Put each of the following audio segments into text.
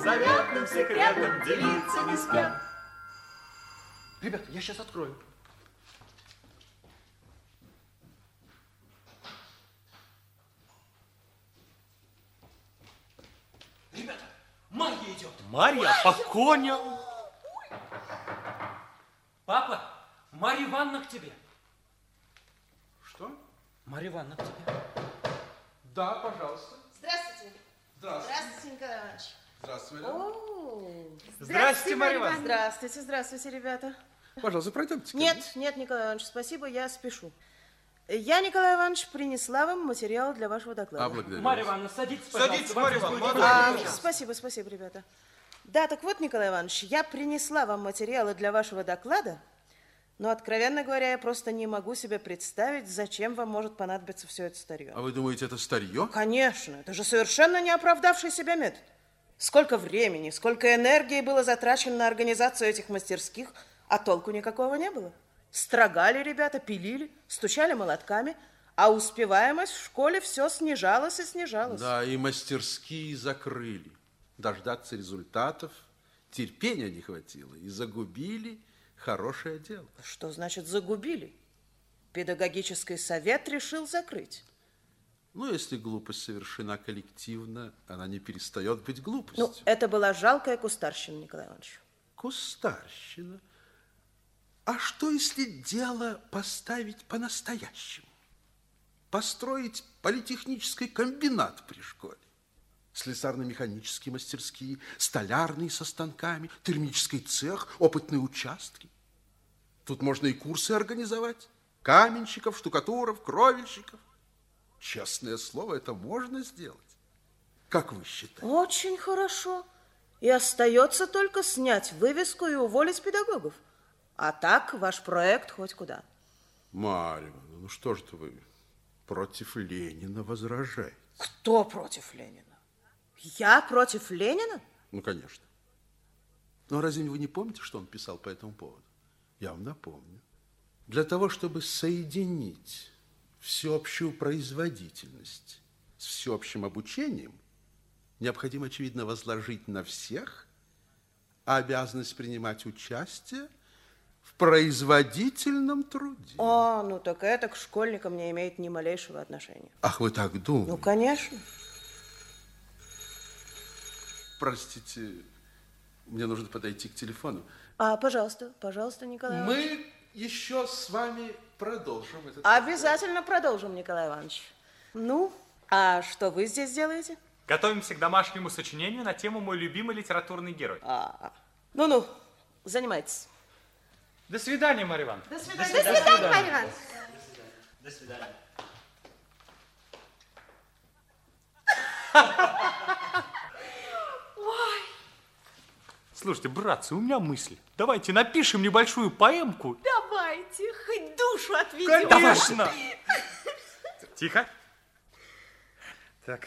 заветным секретом делиться ни с кем. Ребята, я сейчас открою. Ребята, Марья идет. Марья по коням. Папа, Марья Ивановна к тебе. Что? Марья Ивановна к тебе. Да, пожалуйста. Здравствуйте. Здравствуйте. Здравствуйте, Николай Иванович. Здравствуйте. Здравствуйте, Марья Ивановна. Здравствуйте, здравствуйте, ребята. Пожалуйста, пройдемте ко Нет, мне. нет, Николай Иванович, спасибо, я спешу. Я, Николай Иванович, принесла вам материал для вашего доклада. Благодарю. Марья Ивановна, садитесь, пожалуйста. Садитесь, Марья Ивановна. Спасибо, спасибо, ребята. Да, так вот, Николай Иванович, я принесла вам материалы для вашего доклада, но, откровенно говоря, я просто не могу себе представить, зачем вам может понадобиться все это старье. А вы думаете, это старье? Конечно, это же совершенно не оправдавший себя метод. Сколько времени, сколько энергии было затрачено на организацию этих мастерских, а толку никакого не было. Строгали ребята, пилили, стучали молотками, а успеваемость в школе все снижалась и снижалась. Да, и мастерские закрыли. Дождаться результатов терпения не хватило. И загубили хорошее дело. Что значит загубили? Педагогический совет решил закрыть. Ну, если глупость совершена коллективно, она не перестает быть глупостью. Ну, это была жалкая кустарщина, Николай Иванович. Кустарщина. А что, если дело поставить по-настоящему? Построить политехнический комбинат при школе? Слесарно-механические мастерские, столярные со станками, термический цех, опытные участки. Тут можно и курсы организовать. Каменщиков, штукатуров, кровельщиков. Честное слово, это можно сделать. Как вы считаете? Очень хорошо. И остается только снять вывеску и уволить педагогов. А так ваш проект хоть куда. Марья Ивановна, ну что же вы против Ленина возражаете? Кто против Ленина? Я против Ленина? Ну, конечно. Но разве вы не помните, что он писал по этому поводу? Я вам напомню. Для того, чтобы соединить всеобщую производительность с всеобщим обучением, необходимо, очевидно, возложить на всех обязанность принимать участие в производительном труде. О, ну так это к школьникам не имеет ни малейшего отношения. Ах, вы так думаете? Ну, конечно. Простите, мне нужно подойти к телефону. Пожалуйста, пожалуйста, Николай Иванович. Мы еще с вами продолжим этот Обязательно продолжим, Николай Иванович. Ну, а что вы здесь делаете? Готовимся к домашнему сочинению на тему «Мой любимый литературный герой». Ну-ну, занимайтесь. До свидания, Марья Ивановна. До свидания, Марья Ивановна. До свидания. Слушайте, братцы, у меня мысль. Давайте напишем небольшую поэмку. Давайте, хоть душу отведем. Конечно. Тихо. Так.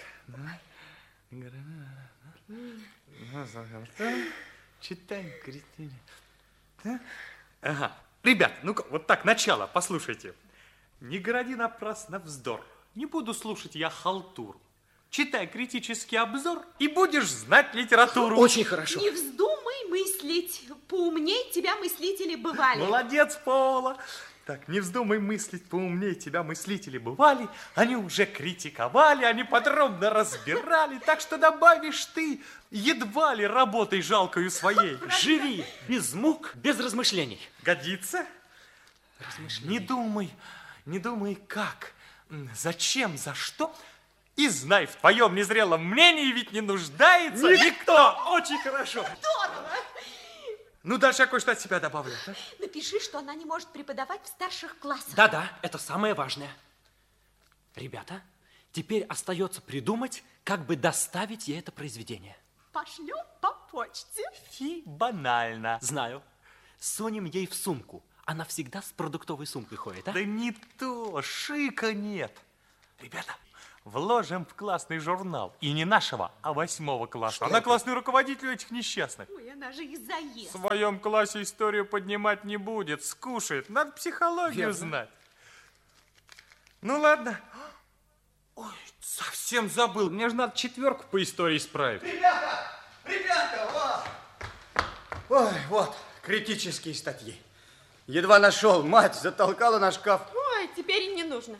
Читаем, Кристина. Ага. Ребят, ну-ка, вот так, начало, послушайте. Не городи напрасно вздор. Не буду слушать я халтуру. Читай критический обзор и будешь знать литературу. Очень хорошо. Не вздумай мыслить. Поумней тебя мыслители бывали. Молодец, Пола. Так, не вздумай мыслить, поумнее тебя мыслители бывали. Они уже критиковали, они подробно разбирали. Так что добавишь ты, едва ли работой жалкою своей. Живи без мук, без размышлений. Годится? Не думай как, зачем, за что. И знай, в твоем незрелом мнении ведь не нуждается никто. Очень хорошо. Здорово. Ну, дальше я кое-что от себя добавлю. Напиши, что она не может преподавать в старших классах. Да-да, это самое важное. Ребята, теперь остается как бы доставить ей это произведение. Пошлем по почте. Фи, банально. Знаю. Сунем ей в сумку. Она всегда с продуктовой сумкой ходит, а? Да не то, шика нет. Ребята, вложим в классный журнал. И не нашего, а 8 класса. Она классный руководитель этих несчастных. Ой, она же их заест. В своем классе историю поднимать не будет, скушает. Надо психологию Верно. знать. Ну ладно. Ой, совсем забыл. Мне же надо 4 по истории исправить. Ребята, Ребята, ой, вот, критические статьи. Едва нашел, мать затолкала на шкаф. Ой, теперь и не нужно.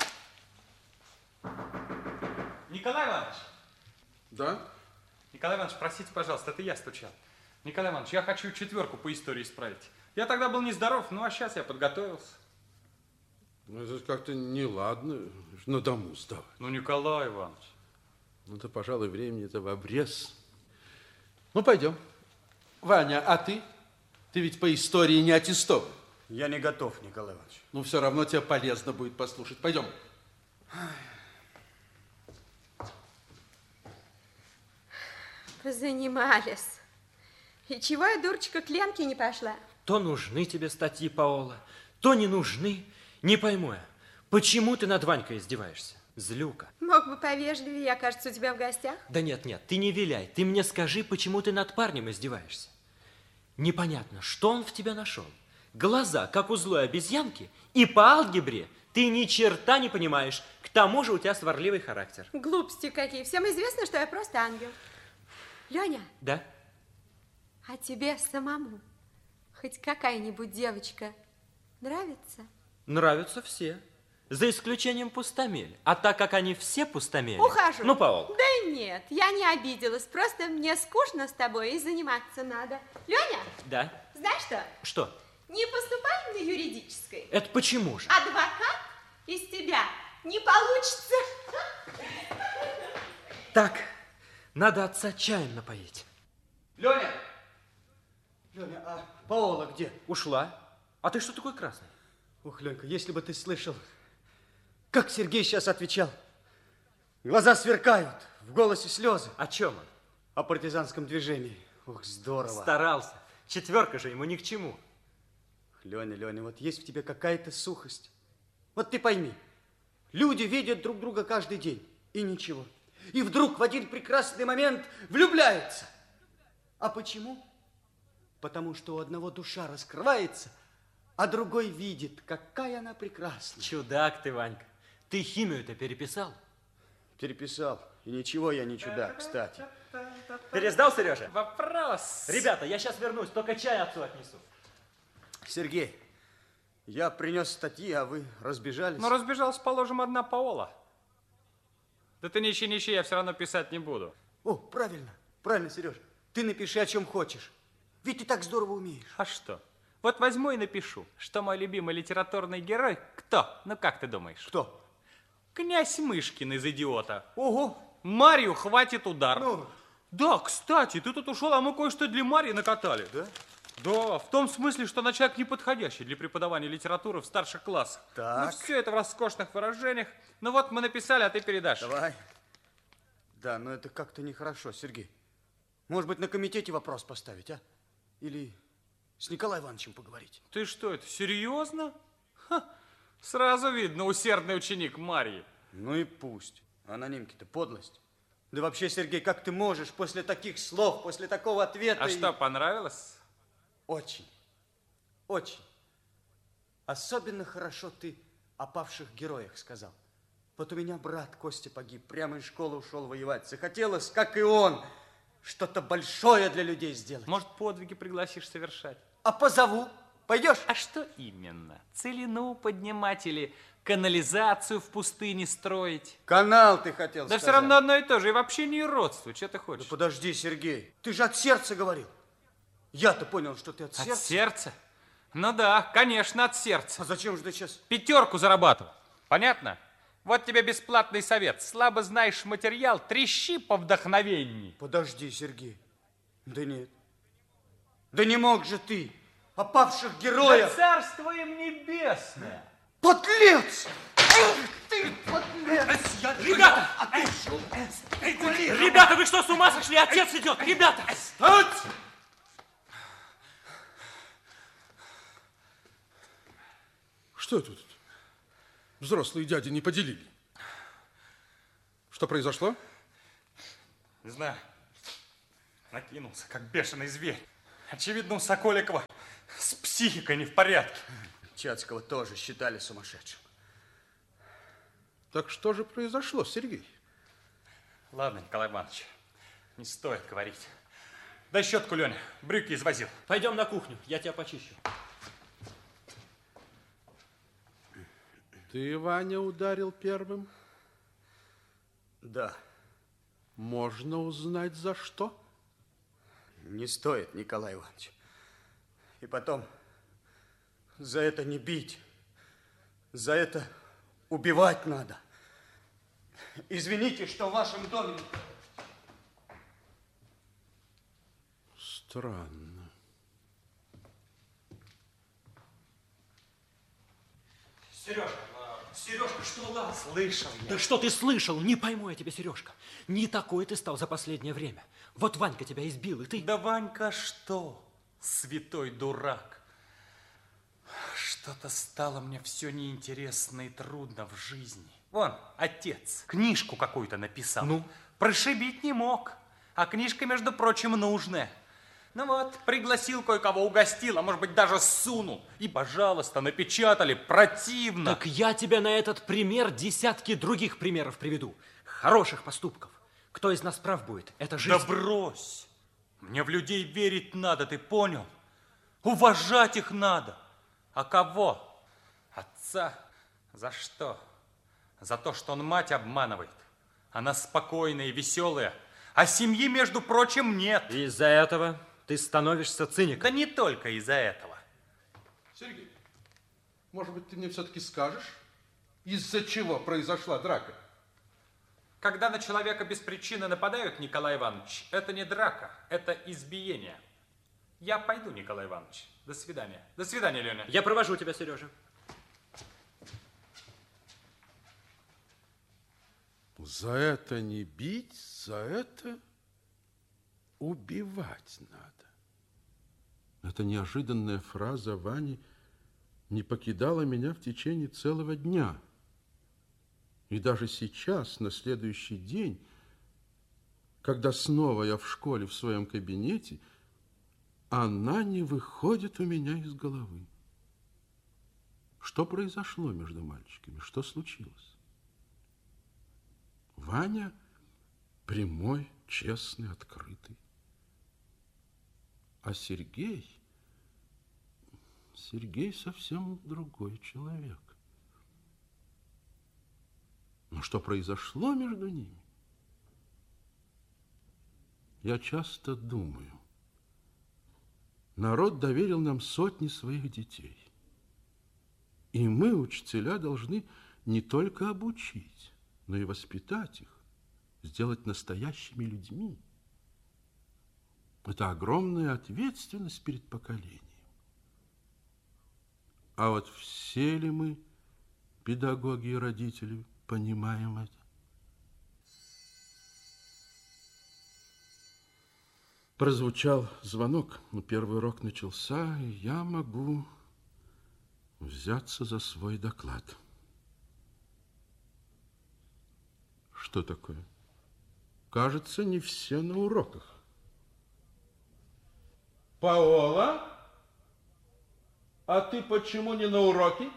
Николай Иванович! Да? Николай Иванович, простите, пожалуйста, это я стучал. Николай Иванович, я хочу 4 по истории исправить. Я тогда был нездоров, ну а сейчас я подготовился. Ну, это как-то неладно на дому сдавать. Ну, Николай Иванович. Ну, то, пожалуй, времени-то в обрез. Ну, пойдем. Ваня, а ты? Ты ведь по истории не аттестован. Я не готов, Николай Иванович. Ну, все равно тебе полезно будет послушать. Пойдем. Позанимались. И чего я, дурочка, к Ленке не пошла? То нужны тебе статьи Паола, то не нужны. Не пойму я, почему ты над Ванькой издеваешься? Злюка. Мог бы повежливее, я, кажется, у тебя в гостях. Да нет, ты не виляй. Ты мне скажи, почему ты над парнем издеваешься. Непонятно, что он в тебя нашел. Глаза, как у злой обезьянки, и по алгебре ты ни черта не понимаешь. К тому же у тебя сварливый характер. Глупости какие. Всем известно, что я просто ангел. Леня, Да? а тебе самому хоть какая-нибудь девочка нравится? Нравятся все. За исключением Пустомель. А так как они все пустомели... Ухожу. Ну, Паол. Да нет, я не обиделась. Просто мне скучно с тобой и заниматься надо. Леня, Да? знаешь что? Что? Не поступай на юридической. Это почему же? Адвокат из тебя не получится. Так, надо отца чаем напоить. Леня! Леня, а Паола где? Ушла. А ты что такой красный? Ух, Ленька, если бы ты слышал, как Сергей сейчас отвечал. Глаза сверкают, в голосе слезы. О чем он? О партизанском движении. Ух, здорово. Старался. 4 же ему ни к чему. Леня, вот есть в тебе какая-то сухость. Вот ты пойми, люди видят друг друга каждый день, и ничего. И вдруг в один прекрасный момент влюбляются. А почему? Потому что у одного душа раскрывается, а другой видит, какая она прекрасна. Чудак ты, Ванька. Ты химию-то переписал? Переписал. И ничего я не чудак, кстати. Пересдал, Сережа? Вопрос. Ребята, я сейчас вернусь, только чай отцу отнесу. Сергей, я принес статьи, а вы разбежались. Ну, разбежался, положим, одна Паола. Да ты нищий, я все равно писать не буду. О, правильно, Сережа. Ты напиши, о чем хочешь. Ведь ты так здорово умеешь. А что? Вот возьму и напишу, что мой любимый литературный герой кто? Ну, как ты думаешь? Кто? Князь Мышкин из «Идиота». Ого! Марью хватит удар. Ну? Да, кстати, ты тут ушел, а мы кое-что для Марьи накатали. Да? Да, в том смысле, что она человек неподходящий для преподавания литературы в старших классах. Так. Ну, все это в роскошных выражениях. Ну вот мы написали, а ты передашь. Давай. Да, но это как-то нехорошо, Сергей. Может быть, на комитете вопрос поставить, а? Или с Николаем Ивановичем поговорить? Ты что, это серьезно? Ха, сразу видно, усердный ученик Марьи. Ну и пусть. Анонимки-то подлость. Да вообще, Сергей, как ты можешь после таких слов, после такого ответа... А что, понравилось? Очень, очень. Особенно хорошо ты о павших героях сказал. Вот у меня брат Костя погиб, прямо из школы ушел воевать. Захотелось, как и он, что-то большое для людей сделать. Может, подвиги пригласишь совершать? А позову? Пойдешь? А что именно? Целину поднимать или канализацию в пустыне строить? Канал ты хотел Да сказать. все равно одно и то же. И вообще не родство. Что ты Да хочешь? подожди, Сергей. Ты же от сердца говорил. Я-то понял, что ты от сердца. От сердца? Ну да, конечно, от сердца. А зачем же ты сейчас... 5 зарабатывал. Понятно? Вот тебе бесплатный совет. Слабо знаешь материал, трещи по вдохновению. Подожди, Сергей. Да нет. Да не мог же ты о павших героях... царство им небесное. Подлец! Ты подлец! Ребята! Ребята, вы что, с ума сошли? Отец идет! Ребята! Встать! Что тут? Взрослые дяди не поделили. Что произошло? Не знаю. Накинулся, как бешеный зверь. Очевидно, у Соколикова с психикой не в порядке. Чацкого тоже считали сумасшедшим. Так что же произошло, Сергей? Ладно, Николай Иванович, не стоит говорить. дай щетку, Леня. Брюки извозил. Пойдем на кухню, я тебя почищу. Ты, Ваня, ударил первым? Да. Можно узнать, за что? Не стоит, Николай Иванович. И потом, за это не бить. За это убивать надо. Извините, что в вашем доме... Странно. Сережка, что лаз? Слышал я. Да что ты слышал? Не пойму я тебя, Сережка. Не такой ты стал за последнее время. Вот Ванька тебя избил, и ты... Да Ванька что? Святой дурак. Что-то стало мне все неинтересно и трудно в жизни. Вон, отец книжку какую-то написал. Ну? Прошибить не мог. А книжка, между прочим, нужная. Ну вот, пригласил кое-кого, угостил, а может быть даже сунул. И, пожалуйста, напечатали, противно. Так я тебе на этот пример десятки других примеров приведу. Хороших поступков. Кто из нас прав будет? Это жизнь. Да брось. Мне в людей верить надо, ты понял? Уважать их надо. А кого? Отца? За что? За то, что он мать обманывает. Она спокойная и веселая. А семьи, между прочим, нет. Из-за этого ты становишься циником. Да не только из-за этого. Сергей, может быть, ты мне все-таки скажешь, из-за чего произошла драка? Когда на человека без причины нападают, Николай Иванович, это не драка, это избиение. Я пойду, Николай Иванович. До свидания. До свидания, Леня. Я провожу тебя, Сережа. За это не бить, за это убивать надо. Эта неожиданная фраза Вани не покидала меня в течение целого дня. И даже сейчас, на следующий день, когда снова я в школе в своем кабинете, она не выходит у меня из головы. Что произошло между мальчиками? Что случилось? Ваня прямой, честный, открытый. А Сергей совсем другой человек. Но что произошло между ними? Я часто думаю. Народ доверил нам сотни своих детей. И мы, учителя, должны не только обучить, но и воспитать их, сделать настоящими людьми. Это огромная ответственность перед поколением. А вот все ли мы, педагоги и родители, понимаем это? Прозвучал звонок, но первый урок начался, и я могу взяться за свой доклад. Что такое? Кажется, не все на уроках. Паола, а ты почему не на уроке?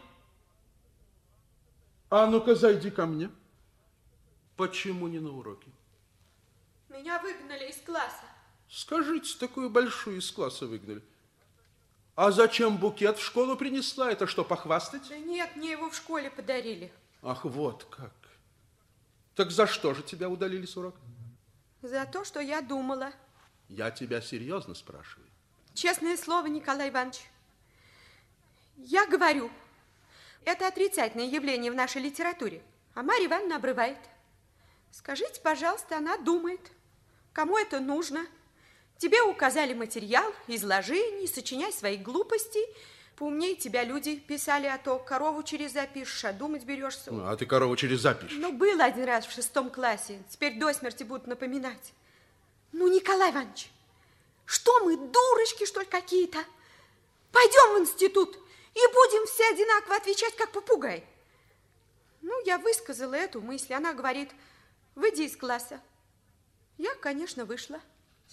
А ну-ка, зайди ко мне. Почему не на уроке? Меня выгнали из класса. Скажите, такую большую из класса выгнали. А зачем букет в школу принесла? Это что, похвастать? Да нет, мне его в школе подарили. Ах, вот как. Так за что же тебя удалили с урока? За то, что я думала. Я тебя серьезно спрашиваю. Честное слово, Николай Иванович. Я говорю, это отрицательное явление в нашей литературе. А Марья Ивановна обрывает. Скажите, пожалуйста, она думает, кому это нужно. Тебе указали материал, изложи, не сочиняй своих глупостей. Поумнее тебя люди писали, а то корову через запишешь, а думать берешься. А ты корову через запишешь. Ну, был один раз в 6 классе, теперь до смерти будут напоминать. Ну, Николай Иванович, что мы, дурочки, что ли, какие-то? Пойдем в институт и будем все одинаково отвечать, как попугай. Ну, я высказала эту мысль, она говорит, выйди из класса. Я, конечно, вышла.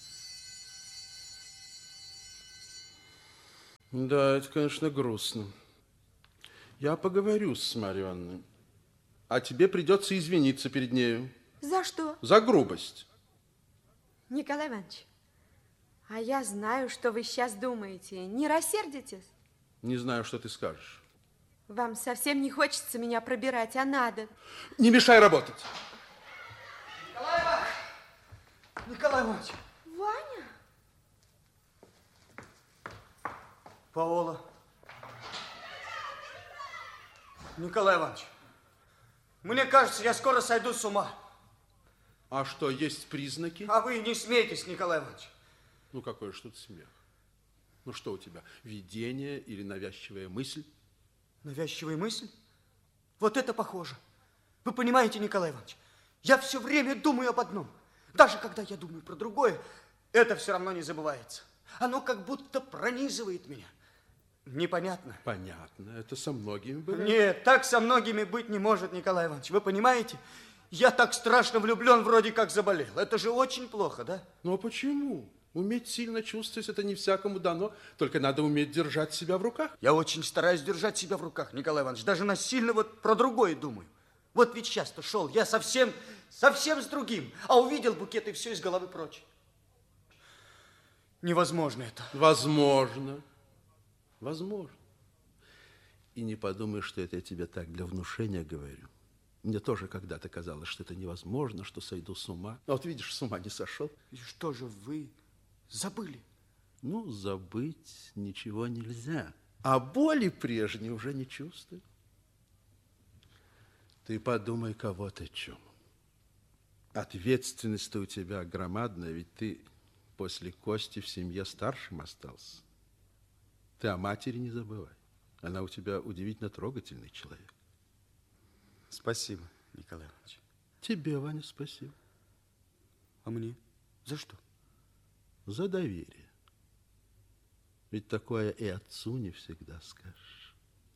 Да, это, конечно, грустно. Я поговорю с Марьей Ивановной. А тебе придется извиниться перед нею. За что? За грубость. Николай Иванович, А я знаю, что вы сейчас думаете. Не рассердитесь? Не знаю, что ты скажешь. Вам совсем не хочется меня пробирать, а надо. Не мешай работать. Николай Иванович! Николай Иванович! Ваня? Паола. Николай Иванович, мне кажется, я скоро сойду с ума. А что, есть признаки? А вы не смейтесь, Николай Иванович. Ну, какой же тут смех? Ну, что у тебя, видение или навязчивая мысль? Навязчивая мысль? Вот это похоже. Вы понимаете, Николай Иванович, я все время думаю об одном. Даже когда я думаю про другое, это все равно не забывается. Оно как будто пронизывает меня. Непонятно. Понятно, это со многими бывает. Нет, так со многими быть не может, Николай Иванович. Вы понимаете? Я так страшно влюблен, вроде как заболел. Это же очень плохо, да? Ну, а почему? Уметь сильно чувствовать, это не всякому дано. Только надо уметь держать себя в руках. Я очень стараюсь держать себя в руках, Николай Иванович. Даже насильно вот про другое думаю. Вот ведь часто шел, я совсем с другим, а увидел букет и все из головы прочь. Невозможно это. Возможно. Возможно. И не подумай, что это я тебе так для внушения говорю. Мне тоже когда-то казалось, что это невозможно, что сойду с ума. А вот видишь, с ума не сошел. И что же вы забыли? Ну, забыть ничего нельзя. А боли прежней уже не чувствую. Ты подумай, кого ты чем. Ответственность-то у тебя громадная, ведь ты после Кости в семье старшим остался. Ты о матери не забывай. Она у тебя удивительно трогательный человек. Спасибо, Николай Иванович. Тебе, Ваня, спасибо. А мне? За что? За доверие. Ведь такое и отцу не всегда скажешь.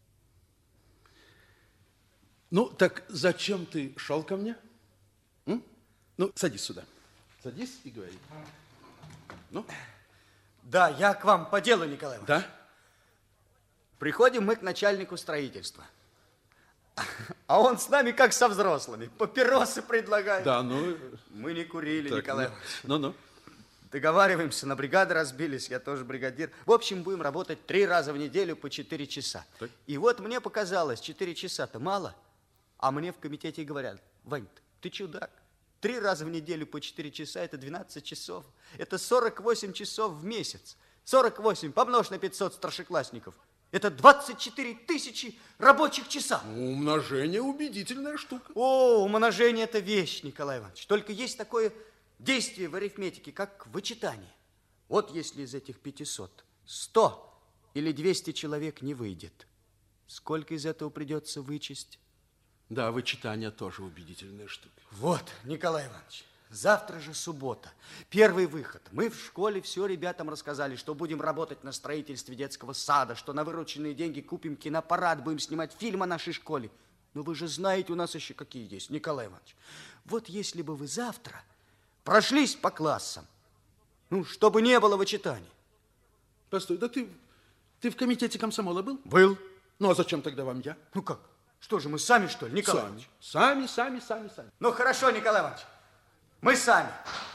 Ну, так зачем ты шел ко мне? М? Ну, садись сюда. Садись и говори. Ну? Да, я к вам по делу, Николай Иванович. Да? Приходим мы к начальнику строительства. А он с нами как со взрослыми. Папиросы предлагает. Да, ну... Мы не курили, Так, Николай Иванович. Ну-ну. Договариваемся, на бригады разбились, я тоже бригадир. В общем, будем работать 3 раза в неделю по 4 часа. Так. И вот мне показалось, 4 часа-то мало. А мне в комитете говорят: Вань, ты чудак. 3 раза в неделю по 4 часа, это 12 часов. Это 48 часов в месяц. 48 помножь на 500 старшеклассников. Это 24 тысячи рабочих часа. Умножение убедительная штука. О, умножение – это вещь, Николай Иванович. Только есть такое действие в арифметике, как вычитание. Вот если из этих 500 100 или 200 человек не выйдет, сколько из этого придется вычесть? Да, вычитание тоже убедительная штука. Вот, Николай Иванович, завтра же суббота. Первый выход. Мы в школе все ребятам рассказали, что будем работать на строительстве детского сада, что на вырученные деньги купим киноаппарат, будем снимать фильм о нашей школе. Но вы же знаете, у нас еще какие есть, Николай Иванович. Вот если бы вы завтра прошлись по классам, ну, чтобы не было вычитаний. Постой, да ты в комитете комсомола был? Был. Ну, а зачем тогда вам я? Ну как? Что же, мы сами, что ли, Николай Иванович? Сами. Ну, хорошо, Николай Иванович. Мы сами.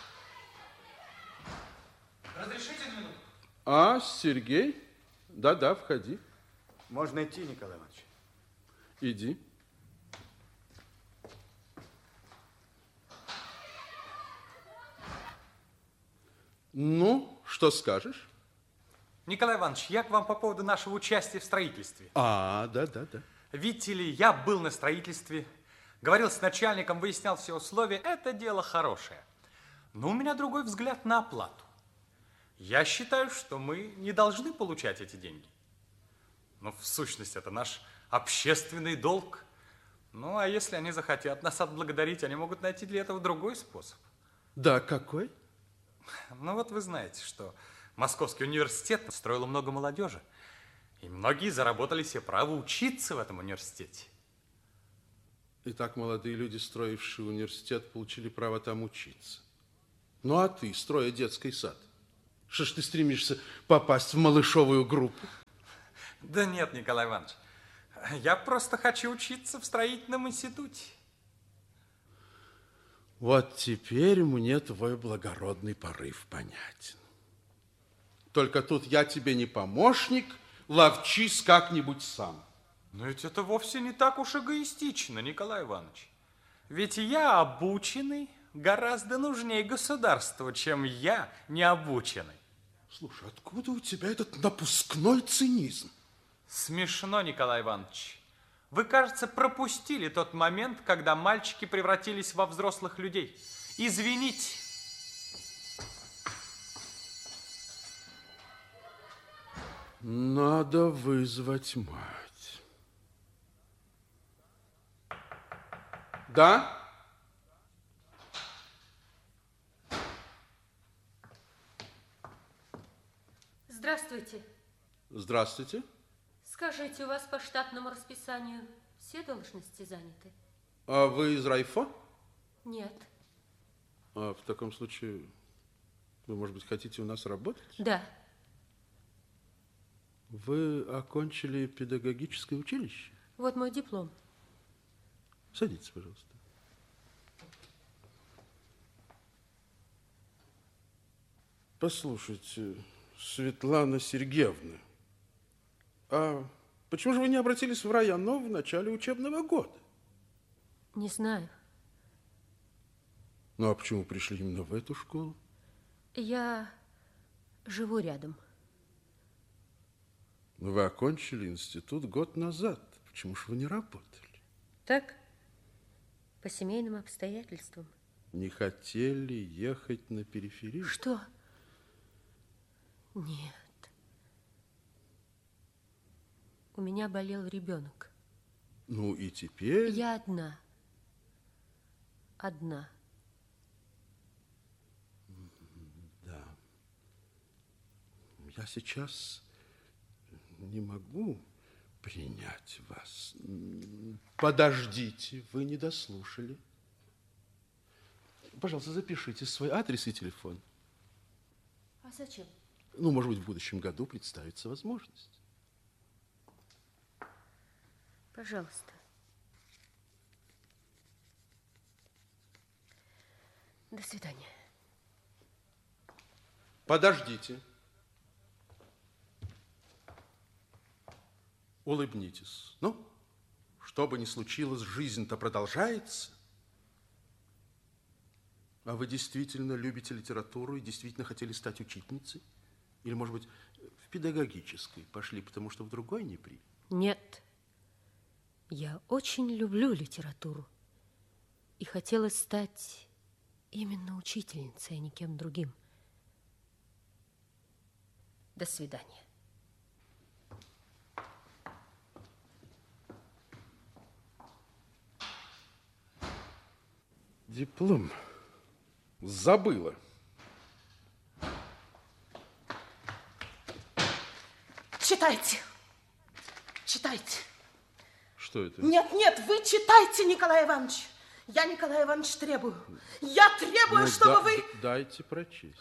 Разрешите на минуту? А, Сергей? Да, входи. Можно идти, Николай Иванович. Иди. Ну, что скажешь? Николай Иванович, я к вам по поводу нашего участия в строительстве. Да. Видите ли, я был на строительстве, говорил с начальником, выяснял все условия. Это дело хорошее. Но у меня другой взгляд на оплату. Я считаю, что мы не должны получать эти деньги. Ну, в сущности, это наш общественный долг. Ну, а если они захотят нас отблагодарить, они могут найти для этого другой способ. Да, какой? Ну, вот вы знаете, что Московский университет строил много молодежи. И многие заработали себе право учиться в этом университете. Итак, молодые люди, строившие университет, получили право там учиться. Ну, а ты, строя детский сад, что ж ты стремишься попасть в малышовую группу? Да нет, Николай Иванович, я просто хочу учиться в строительном институте. Вот теперь мне твой благородный порыв понятен. Только тут я тебе не помощник, ловчись как-нибудь сам. Но ведь это вовсе не так уж эгоистично, Николай Иванович. Ведь я обученный гораздо нужнее государству, чем я необученный. Слушай, откуда у тебя этот напускной цинизм? Смешно, Николай Иванович. Вы, кажется, пропустили тот момент, когда мальчики превратились во взрослых людей. Извините. Надо вызвать мать. Да? Здравствуйте. Здравствуйте. Скажите, у вас по штатному расписанию все должности заняты? А вы из райфо? Нет. А в таком случае, вы, может быть, хотите у нас работать? Да. Вы окончили педагогическое училище? Вот мой диплом. Садитесь, пожалуйста. Послушайте, Светлана Сергеевна, а почему же вы не обратились в районо в начале учебного года? Не знаю. Ну, а почему пришли именно в эту школу? Я живу рядом. Вы окончили институт год назад. Почему же вы не работали? Так? По семейным обстоятельствам. Не хотели ехать на периферию? Что? Нет. У меня болел ребенок. Ну и теперь... Я одна. Одна. Да. Я сейчас не могу принять вас. Подождите, вы не дослушали. Пожалуйста, запишите свой адрес и телефон. А зачем? Ну, может быть, в будущем году представится возможность. Пожалуйста. До свидания. Подождите. Улыбнитесь. Ну, что бы ни случилось, жизнь-то продолжается. А вы действительно любите литературу и действительно хотели стать учительницей? Или, может быть, в педагогической пошли, потому что в другой не приняли? Нет. Я очень люблю литературу. И хотела стать именно учительницей, а не кем другим. До свидания. Диплом забыла. Читайте. Читайте. Что это? Нет, нет, вы читайте, Николай Иванович. Я, Николай Иванович, требую. Я требую, Ну, чтобы вы... Дайте прочесть.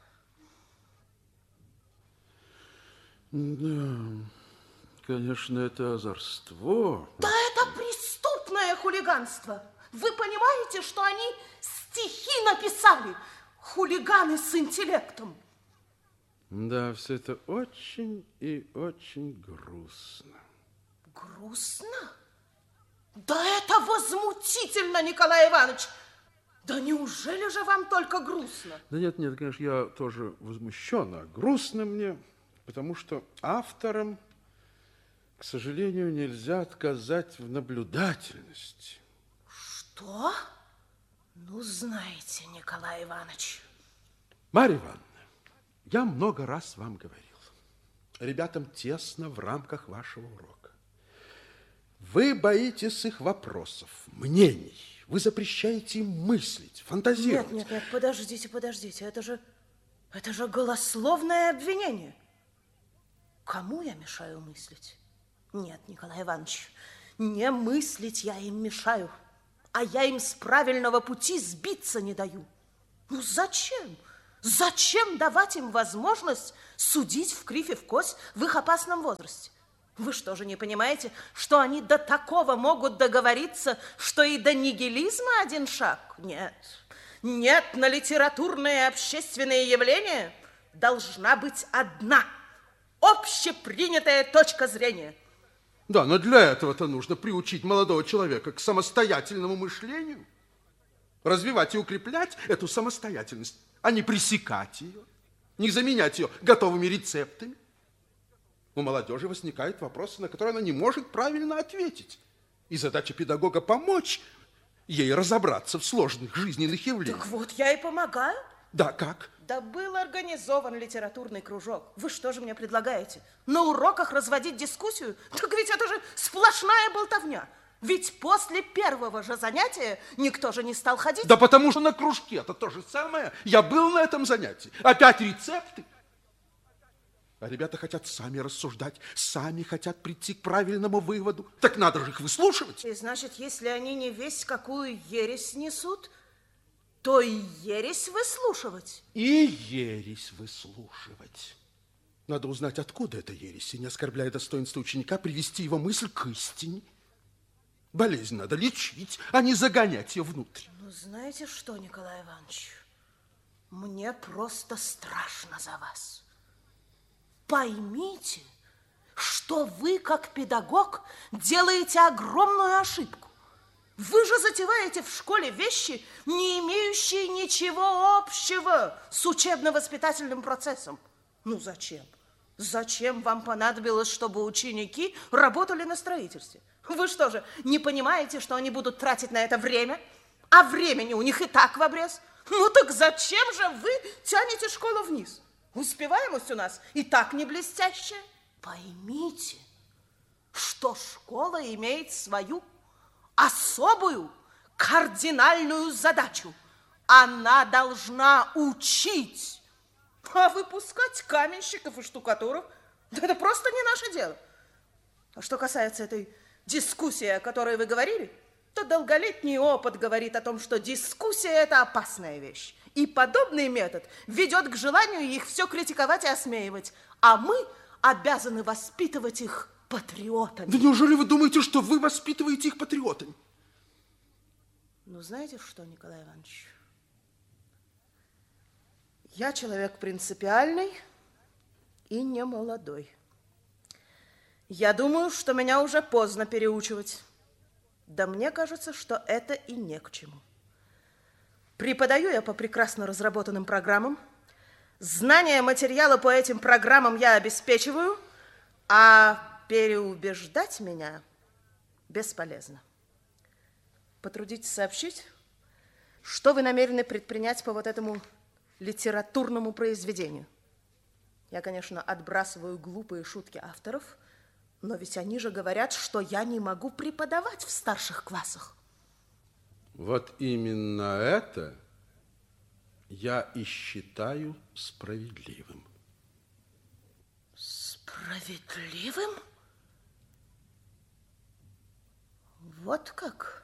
Да, конечно, это озорство. Да это преступное хулиганство. Вы понимаете, что они стихи написали? Хулиганы с интеллектом. Да, все это очень и очень грустно. Грустно? Да это возмутительно, Николай Иванович. Да неужели же вам только грустно? Да нет, нет, конечно, я тоже возмущен, а грустно мне, потому что авторам, к сожалению, нельзя отказать в наблюдательности. Что? Ну, знаете, Николай Иванович. Марья Ивановна, я много раз вам говорил, ребятам тесно в рамках вашего урока. Вы боитесь их вопросов, мнений, вы запрещаете им мыслить, фантазировать. Нет, нет, нет, подождите, это же голословное обвинение. Кому я мешаю мыслить? Нет, Николай Иванович, не мыслить я им мешаю, а я им с правильного пути сбиться не даю. Ну зачем? Зачем давать им возможность судить в кривь и в кость в их опасном возрасте? Вы что же не понимаете, что они до такого могут договориться, что и до нигилизма один шаг? Нет, нет, на литературные и общественные явления должна быть одна общепринятая точка зрения. Да, но для этого-то нужно приучить молодого человека к самостоятельному мышлению, развивать и укреплять эту самостоятельность, а не пресекать ее, не заменять ее готовыми рецептами. У молодежи возникают вопросы, на которые она не может правильно ответить. И задача педагога помочь ей разобраться в сложных жизненных явлениях. Так вот, я и помогаю. Да, как? Да был организован литературный кружок. Вы что же мне предлагаете? На уроках разводить дискуссию? Так ведь это же сплошная болтовня. Ведь после первого же занятия никто же не стал ходить. Да потому что на кружке это то же самое. Я был на этом занятии. Опять рецепты. А ребята хотят сами рассуждать, сами хотят прийти к правильному выводу. Так надо же их выслушивать. И значит, если они не весть какую ересь несут, то и ересь выслушивать. И ересь выслушивать. Надо узнать, откуда эта ересь, и, не оскорбляя достоинства ученика, привести его мысль к истине. Болезнь надо лечить, а не загонять ее внутрь. Ну, знаете что, Николай Иванович, мне просто страшно за вас. Поймите, что вы, как педагог, делаете огромную ошибку. Вы же затеваете в школе вещи, не имеющие ничего общего с учебно-воспитательным процессом. Ну, зачем? Зачем вам понадобилось, чтобы ученики работали на строительстве? Вы что же, не понимаете, что они будут тратить на это время? А времени у них и так в обрез. Ну, так зачем же вы тянете школу вниз? Успеваемость у нас и так не блестящая. Поймите, что школа имеет свою особую кардинальную задачу. Она должна учить. А выпускать каменщиков и штукатуров, да это просто не наше дело. А что касается этой дискуссии, о которой вы говорили, то долголетний опыт говорит о том, что дискуссия – это опасная вещь. И подобный метод ведет к желанию их все критиковать и осмеивать. А мы обязаны воспитывать их патриотами. Да неужели вы думаете, что вы воспитываете их патриотами? Ну, знаете что, Николай Иванович? Я человек принципиальный и не молодой. Я думаю, что меня уже поздно переучивать. Да мне кажется, что это и не к чему. Преподаю я по прекрасно разработанным программам. Знания материала по этим программам я обеспечиваю, а переубеждать меня бесполезно. Потрудитесь сообщить, что вы намерены предпринять по вот этому литературному произведению. Я, конечно, отбрасываю глупые шутки авторов, но ведь они же говорят, что я не могу преподавать в старших классах. Вот именно это я и считаю справедливым. Справедливым? Вот как?